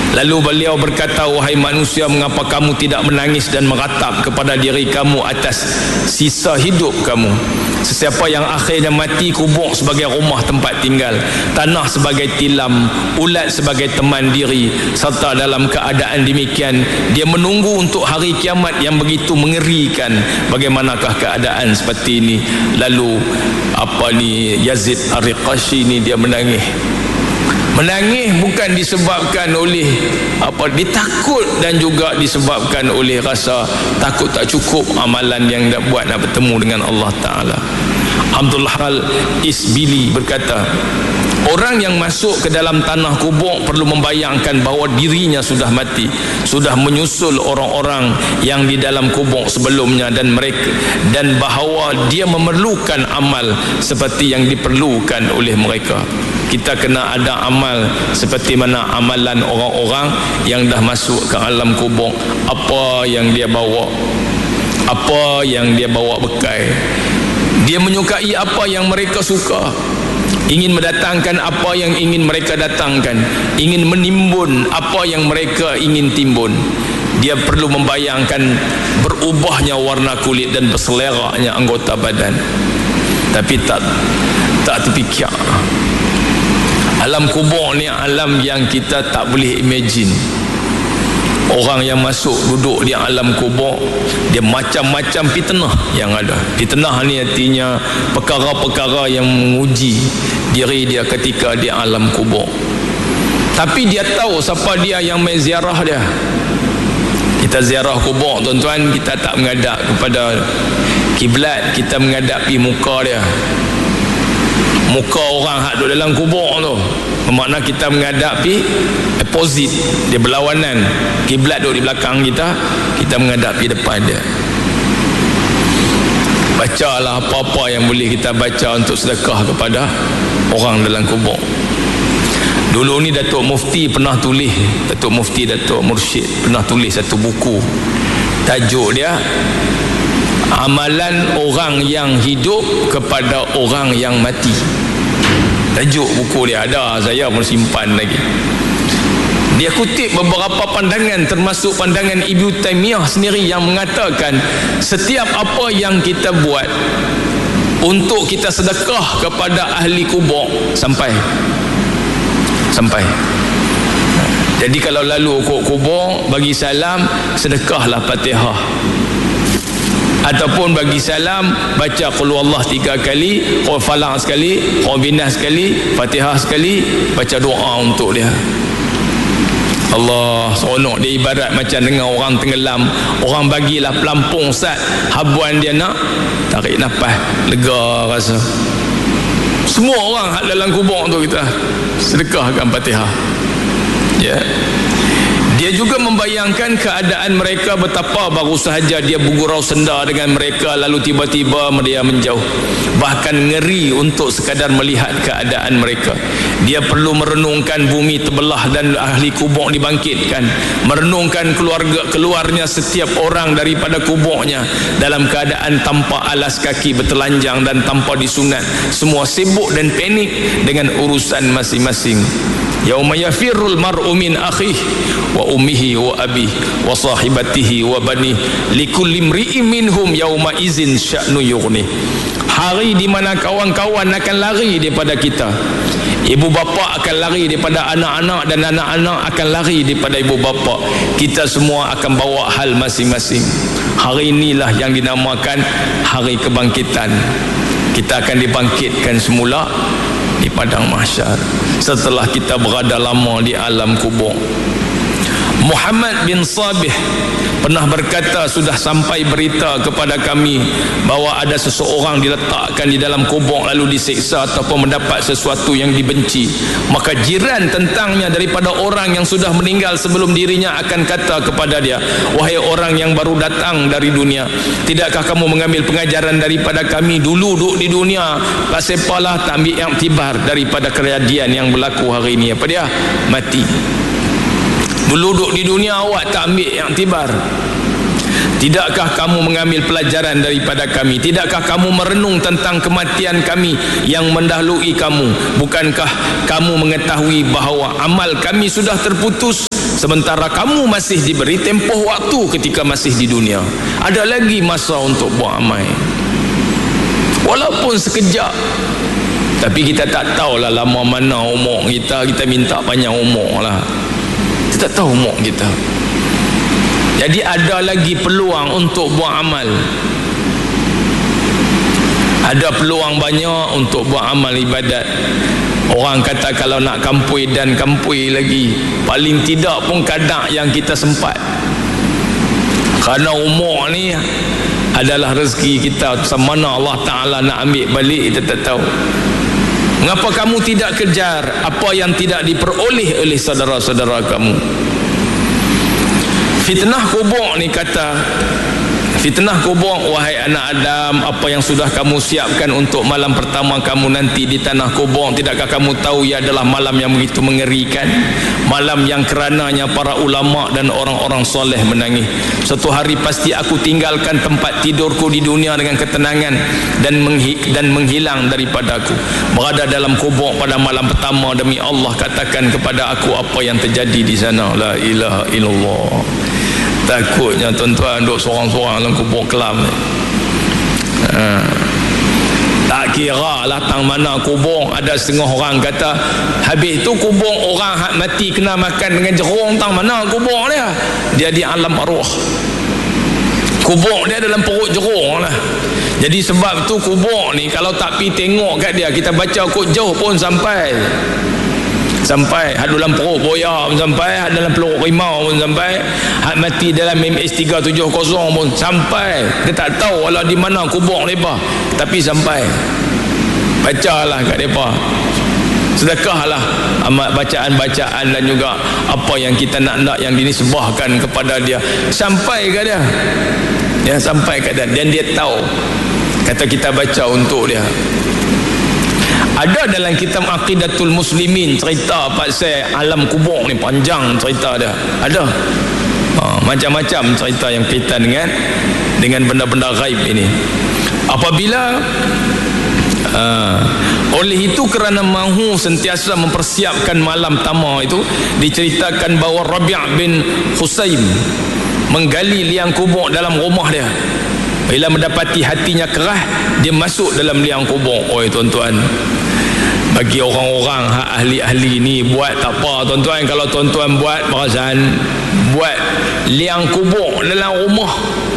Lalu beliau berkata, wahai manusia, mengapa kamu tidak menangis dan meratap kepada diri kamu atas sisa hidup kamu? Sesiapa yang akhirnya mati, kubur sebagai rumah tempat tinggal, tanah sebagai tilam, ulat sebagai teman diri, serta dalam keadaan demikian dia menunggu untuk hari kiamat yang begitu mengerikan. Bagaimanakah keadaan seperti ini? Lalu Yazid Ar-Riqashi ni dia menangis. Menangis bukan disebabkan oleh dia takut, dan juga disebabkan oleh rasa takut tak cukup amalan yang nak buat nak bertemu dengan Allah Ta'ala. Abdullah Al-Isbili berkata, orang yang masuk ke dalam tanah kubur perlu membayangkan bahawa dirinya sudah mati, sudah menyusul orang-orang yang di dalam kubur sebelumnya, dan bahawa dia memerlukan amal seperti yang diperlukan oleh mereka. Kita kena ada amal seperti mana amalan orang-orang yang dah masuk ke alam kubur. Apa yang dia bawa, apa yang dia bawa bekal. Dia menyukai apa yang mereka suka, ingin mendatangkan apa yang ingin mereka datangkan, ingin menimbun apa yang mereka ingin timbun. Dia perlu membayangkan berubahnya warna kulit dan berseleranya anggota badan. Tapi tak terfikir. Alam kubur ni alam yang kita tak boleh imagine. Orang yang masuk duduk di alam kubur, dia macam-macam fitnah yang ada. Fitnah ni artinya perkara-perkara yang menguji diri dia ketika di alam kubur. Tapi dia tahu siapa dia yang mai ziarah dia. Kita ziarah kubur, tuan-tuan, kita tak menghadap kepada kiblat, kita menghadapi muka dia. Muka orang hak duduk dalam kubur tu, bermakna kita menghadapi opposite, dia berlawanan. Kiblat duduk di belakang kita, kita menghadapi depan dia. Bacalah apa-apa yang boleh kita baca untuk sedekah kepada orang dalam kubur. Dulu ni Datuk Mufti pernah tulis, Datuk Mufti Datuk Mursyid pernah tulis satu buku, tajuk dia Amalan Orang yang Hidup kepada Orang yang Mati. Tajuk buku dia ada, saya pun simpan lagi. Dia kutip beberapa pandangan, termasuk pandangan Ibnu Taimiyah sendiri yang mengatakan setiap apa yang kita buat untuk kita sedekah kepada ahli kubur sampai. Jadi kalau lalu kubur, bagi salam, sedekahlah Fatihah. Ataupun bagi salam, baca Qul Huwallah 3 kali, Qul Falaq sekali, Qul Binas sekali, Fatihah sekali, baca doa untuk dia. Allah, seronok dia, ibarat macam dengan orang tenggelam. Orang bagilah pelampung sat, habuan dia nak tarik nafas, lega rasa. Semua orang dalam kubur tu kita sedekahkan Fatihah. Ya. Dia juga membayangkan keadaan mereka, betapa baru sahaja dia bergurau senda dengan mereka, lalu tiba-tiba dia menjauh. Bahkan ngeri untuk sekadar melihat keadaan mereka. Dia perlu merenungkan bumi terbelah dan ahli kubur dibangkitkan, merenungkan keluarnya setiap orang daripada kuburnya dalam keadaan tanpa alas kaki, bertelanjang dan tanpa disunat. Semua sibuk dan panik dengan urusan masing-masing. Yauma yafirrul mar'u min akhihi wa ummihi wa abihi wa sahibatihi wa banihi likulli imri'in minhum yauma izin sya'nu yughni. Hari di mana kawan-kawan akan lari daripada kita, ibu bapa akan lari daripada anak-anak, dan anak-anak akan lari daripada ibu bapa. Kita semua akan bawa hal masing-masing. Hari inilah yang dinamakan hari kebangkitan. Kita akan dibangkitkan semula di padang mahsyar setelah kita berada lama di alam kubur. Muhammad bin Sabih pernah berkata, sudah sampai berita kepada kami bahawa ada seseorang diletakkan di dalam kubur lalu disiksa ataupun mendapat sesuatu yang dibenci. Maka jiran tentangnya daripada orang yang sudah meninggal sebelum dirinya akan kata kepada dia, wahai orang yang baru datang dari dunia, tidakkah kamu mengambil pengajaran daripada kami dulu duduk di dunia? Pasepalah tak ambil iktibar daripada kejadian yang berlaku hari ini. Apa dia? Mati. Dulu duduk di dunia awak tak ambil iktibar. Tidakkah kamu mengambil pelajaran daripada kami? Tidakkah kamu merenung tentang kematian kami yang mendahului kamu? Bukankah kamu mengetahui bahawa amal kami sudah terputus sementara kamu masih diberi tempoh waktu ketika masih di dunia. Ada lagi masa untuk buat amal, walaupun sekejap. Tapi kita tak tahulah lama mana umur kita. Kita minta panjang umur lah, kita tak tahu umur kita. Jadi ada lagi peluang untuk buat amal. Ada peluang banyak untuk buat amal ibadat. Orang kata kalau nak kampui dan kampui lagi, paling tidak pun kadang yang kita sempat. Kerana umur ni adalah rezeki kita. Semana Allah Ta'ala nak ambil balik, kita tak tahu. Mengapa kamu tidak kejar apa yang tidak diperoleh oleh saudara-saudara kamu? Fitnah kubur ni kata, fitnah kubur, wahai anak Adam, apa yang sudah kamu siapkan untuk malam pertama kamu nanti di tanah kubur, tidakkah kamu tahu ia adalah malam yang begitu mengerikan, malam yang kerananya para ulama dan orang-orang soleh menangis. Suatu hari pasti aku tinggalkan tempat tidurku di dunia dengan ketenangan dan menghilang daripadaku, berada dalam kubur pada malam pertama. Demi Allah, katakan kepada aku apa yang terjadi di sana. La ilaha illallah. Takutnya tuan-tuan duduk seorang-seorang dalam kubur kelam ni. Tak kira lah tang mana kubur. Ada setengah orang kata habis tu kubur orang hak mati kena makan dengan jerung, tang mana kubur dia? Dia di alam arwah. Kubur dia dalam perut jerung lah. Jadi sebab tu kubur ni kalau tak pergi tengok kat dia, kita baca kot jauh pun sampai hak dalam perut boya pun sampai, hak dalam peluk rimau pun sampai, hak mati dalam MS370 pun sampai. Dia tak tahu walau di mana kubur mereka, tapi sampai. Bacalah kat mereka, sedekahlah amat bacaan-bacaan dan juga apa yang kita nak yang dinisbahkan kepada dia, sampai ke dia, ya, sampai ke dia, dan dia tahu. Kata kita baca untuk dia. Ada dalam kitab Aqidatul Muslimin cerita pasal alam kubur ni, panjang cerita dia. Ada macam-macam cerita yang kaitan dengan benda-benda gaib ini. Apabila oleh itu, kerana mahu sentiasa mempersiapkan malam pertama itu, diceritakan bahawa Rabi' bin Husaim menggali liang kubur dalam rumah dia. Bila mendapati hatinya kerah, dia masuk dalam liang kubur. Oi tuan-tuan, bagi orang-orang ahli-ahli ni buat tak apa tuan-tuan. Kalau tuan-tuan buat perasaan buat liang kubur dalam rumah,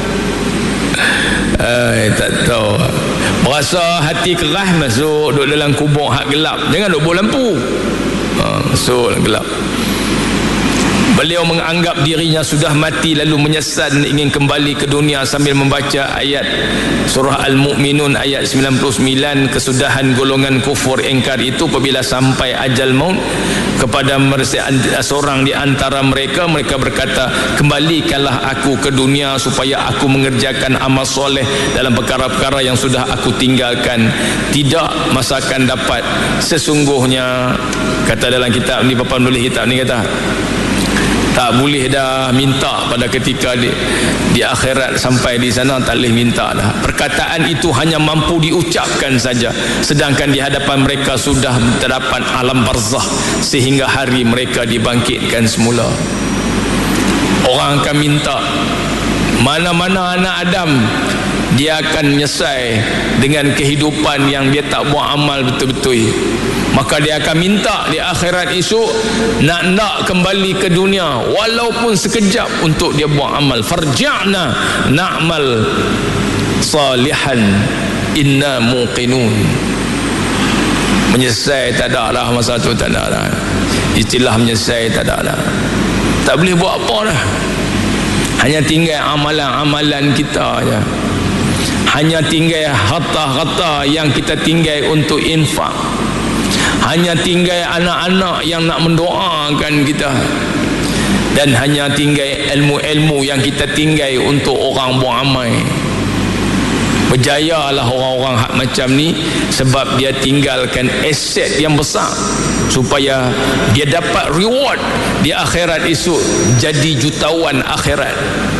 tak tahu, berasa hati kerah, masuk duduk dalam kubur hak gelap. Jangan duduk bawa lampu, masuk gelap. Beliau menganggap dirinya sudah mati, lalu menyesal dan ingin kembali ke dunia sambil membaca ayat surah Al-Mu'minun ayat 99. Kesudahan golongan kufur ingkar itu apabila sampai ajal maut kepada seorang di antara mereka, mereka berkata, kembalikanlah aku ke dunia supaya aku mengerjakan amal soleh dalam perkara-perkara yang sudah aku tinggalkan. Tidak masa akan dapat. Sesungguhnya, kata dalam kitab ni, bapa penulis kitab ni kata, tak boleh dah minta pada ketika di akhirat. Sampai di sana tak boleh minta dah. Perkataan itu hanya mampu diucapkan saja, sedangkan di hadapan mereka sudah terdapat alam barzah sehingga hari mereka dibangkitkan semula. Orang akan minta, mana-mana anak Adam, dia akan menyesal dengan kehidupan yang dia tak buat amal betul-betul. Maka dia akan minta di akhirat esok nak kembali ke dunia walaupun sekejap untuk dia buat amal. Farja'na na'mal salihan inna muqinun. Menyesal tak ada lah masa tu, tak ada lah. Istilah menyesal tak ada lah. Tak boleh buat apa dah. Hanya tinggal amalan-amalan kita aja. Hanya tinggal harta-harta yang kita tinggal untuk infak. Hanya tinggal anak-anak yang nak mendoakan kita. Dan hanya tinggal ilmu-ilmu yang kita tinggal untuk orang buat amal. Berjayalah orang-orang hak macam ni, sebab dia tinggalkan aset yang besar supaya dia dapat reward di akhirat esok, jadi jutawan akhirat.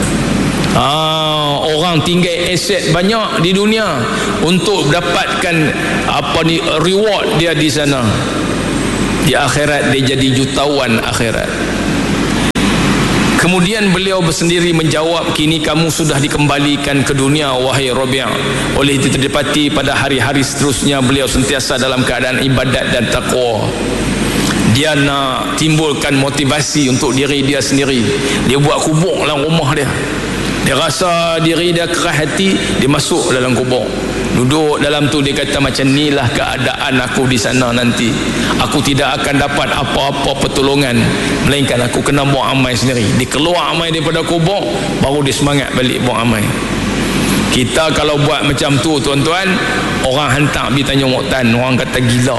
Orang tinggal aset banyak di dunia untuk dapatkan reward dia di sana. Di akhirat dia jadi jutawan akhirat. Kemudian beliau bersendiri menjawab, kini kamu sudah dikembalikan ke dunia wahai Rabi'. Oleh itu terdapati pada hari-hari seterusnya beliau sentiasa dalam keadaan ibadat dan taqwa. Dia nak timbulkan motivasi untuk diri dia sendiri. Dia buat kubur dalam rumah dia. Dia rasa diri dia keras hati, dia masuk dalam kubur. Duduk dalam tu, dia kata macam inilah keadaan aku di sana nanti. Aku tidak akan dapat apa-apa pertolongan melainkan aku kena buat amal sendiri. Dia keluar amal daripada kubur, baru dia semangat balik buat amal. Kita kalau buat macam tu tuan-tuan, orang hantar pergi tanya Moktan, orang kata gila.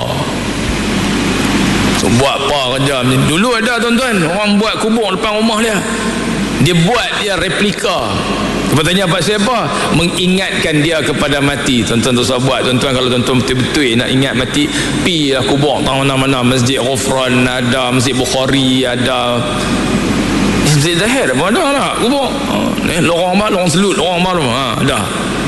So, buat apa kerja ni? Dulu ada tuan-tuan, orang buat kubur depan rumah dia. Dia buat dia replika. Tanya Pak siapa? Mengingatkan dia kepada mati. Tuan-tuan tu buat tuan-tuan, kalau tuan-tuan betul-betul nak ingat mati, pi lah kubur tahu mana-mana. Masjid Ghufran ada, Masjid Bukhari ada, Masjid Zahir pun ada lah kubur. Lorong malu, lorong selut, lorong malu, ada.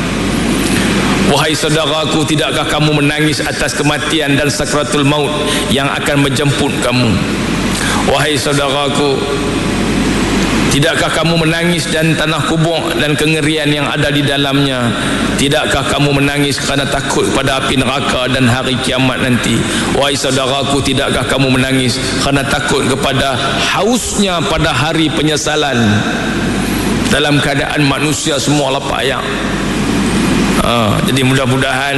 Wahai saudaraku, tidakkah kamu menangis atas kematian dan sakratul maut yang akan menjemput kamu? Wahai saudaraku, tidakkah kamu menangis dan tanah kubur dan kengerian yang ada di dalamnya? Tidakkah kamu menangis kerana takut pada api neraka dan hari kiamat nanti? Wahai saudaraku, tidakkah kamu menangis kerana takut kepada hausnya pada hari penyesalan? Dalam keadaan manusia semua lapar ayak. Jadi mudah-mudahan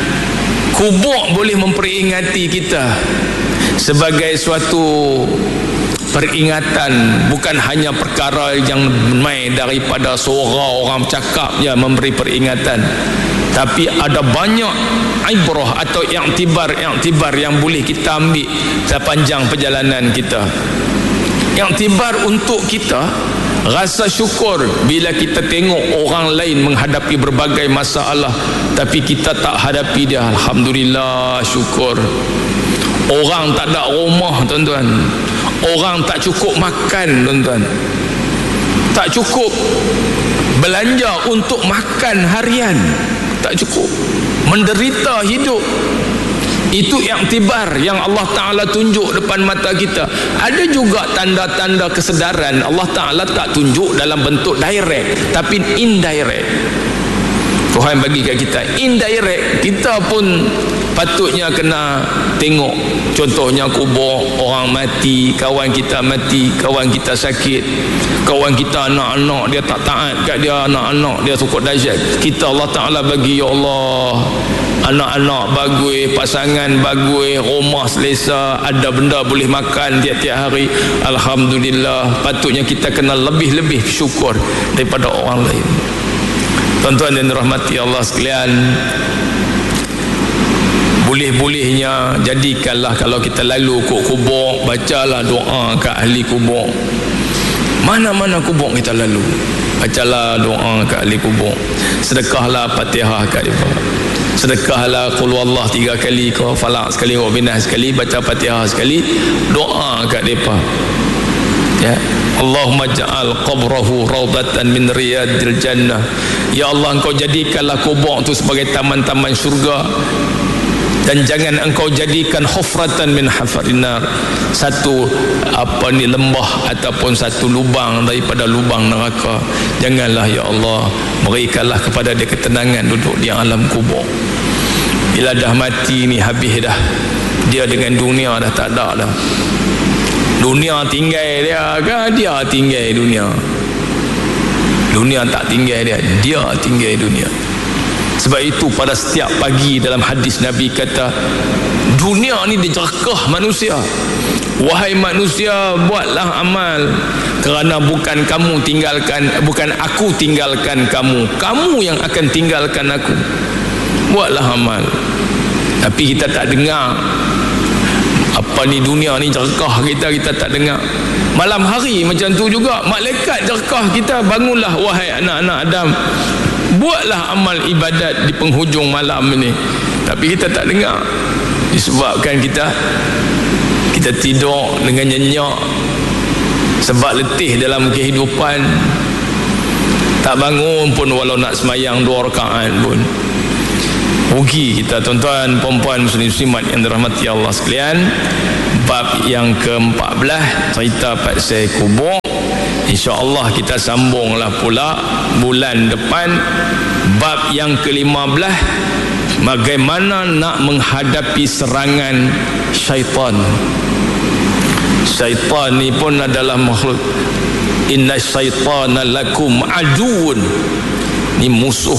kubur boleh memperingati kita sebagai suatu peringatan, bukan hanya perkara yang main daripada suara orang cakap je memberi peringatan, tapi ada banyak ibrah atau iktibar yang boleh kita ambil sepanjang perjalanan kita. Iktibar untuk kita rasa syukur bila kita tengok orang lain menghadapi berbagai masalah tapi kita tak hadapi dia. Alhamdulillah, syukur. Orang tak ada rumah tuan-tuan, orang tak cukup makan tuan-tuan, tak cukup belanja untuk makan harian, tak cukup, menderita hidup. Itu iktibar yang Allah Ta'ala tunjuk depan mata kita. Ada juga tanda-tanda kesedaran Allah Ta'ala tak tunjuk dalam bentuk direct, tapi indirect. Tuhan bagi kat kita indirect. Kita pun patutnya kena tengok. Contohnya kubur orang mati, kawan kita mati, kawan kita sakit, kawan kita anak-anak dia tak taat kat dia, anak-anak dia sukut dahsyat. Kita Allah Ta'ala bagi, ya Allah, anak-anak bagus, pasangan bagus, rumah selesa, ada benda boleh makan tiap-tiap hari. Alhamdulillah. Patutnya kita kena lebih-lebih syukur daripada orang lain. Tuan-tuan dan rahmati Allah sekalian, boleh-bolehnya jadikanlah kalau kita lalu ke kubur, bacalah doa ke ahli kubur. Mana-mana kubur kita lalu, bacalah doa ke ahli kubur. Sedekahlah Fatihah kat dia. Sedekahlah qul huwallah 3 kali ke, falak sekali, wa binas sekali, baca Fatihah sekali, doa kat depa. Ya, Allahumma ja'al qabrahu raudatan min riyadil jannah. Ya Allah, engkau jadikanlah kubur itu sebagai taman-taman syurga, dan jangan engkau jadikan hufratan min hafarinar, satu lembah ataupun satu lubang daripada lubang neraka. Janganlah ya Allah, berikanlah kepada dia ketenangan duduk di alam kubur. Bila dah mati ni habis dah, dia dengan dunia dah tak ada dah. Dunia tinggal dia ke? Dia tinggal dunia. Dunia tak tinggal dia, dia tinggal dunia. Sebab itu pada setiap pagi dalam hadis Nabi kata, dunia ni dijerkah manusia. Wahai manusia, buatlah amal, kerana bukan kamu tinggalkan, bukan aku tinggalkan kamu, kamu yang akan tinggalkan aku. Buatlah amal. Tapi kita tak dengar. Apa ni dunia ni jerkah kita tak dengar. Malam hari macam tu juga, malaikat jerkah kita. Bangunlah wahai anak-anak Adam, buatlah amal ibadat di penghujung malam ini. Tapi kita tak dengar, disebabkan kita tidur dengan nyenyak sebab letih dalam kehidupan. Tak bangun pun walau nak semayang 2 rakaat pun. Rugi kita tuan-tuan, perempuan, muslim-muslimat yang dirahmati Allah sekalian. Bab yang ke-14, cerita pasal kubur. InsyaAllah kita sambunglah pula bulan depan bab yang ke-15, bagaimana nak menghadapi serangan syaitan. Syaitan ni pun adalah makhluk. Inna syaitana lakum aduun. Ni musuh.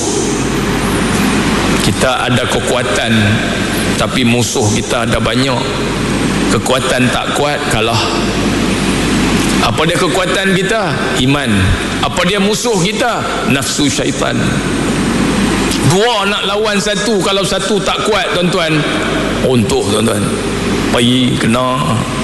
Kita ada kekuatan, tapi musuh kita ada banyak. Kekuatan tak kuat, kalah. Apa dia kekuatan kita? Iman. Apa dia musuh kita? Nafsu syaitan. Dua nak lawan satu, kalau satu tak kuat tuan-tuan, runtuh tuan-tuan. Pergi kena.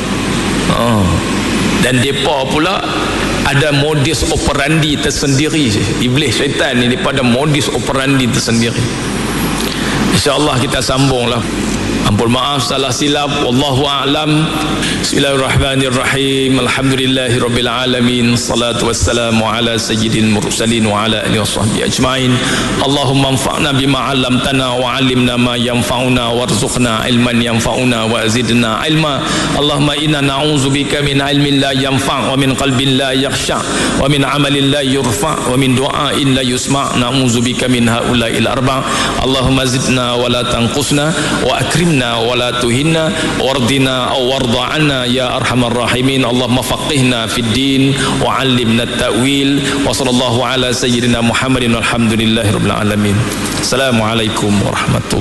Dan depa pula ada modus operandi tersendiri. Iblis syaitan ni daripada modus operandi tersendiri. InsyaAllah kita sambunglah. Ampun maaf salah silap, wallahu a'lam. Bismillahirrahmanirrahim. Alhamdulillahirabbil alamin. Salatu wassalamu ala sayyidil mursalin wa ala alihi washabbihi ajmain. Allahumma anfa'na bima 'allamtana wa 'allimna ma yanfa'una warzuqna ilman yanfa'una wa zidna ilma. Allahumma inna na'udzubika min ilmin la yanfa' wa min qalbin la yakhsha wa min 'amalin la yurfa' wa min du'ain la yusma'. Na'udzubika min haula'il arba'. Allahumma zidna wa la tanqusna wa akrimna ولا تهنا وارضنا أو وارض عنا يا أرحم الراحمين. اللهم فقهنا في الدين وعلمنا التأويل وصلى الله على سيدنا محمد والحمد لله رب العالمين. السلام عليكم ورحمة الله.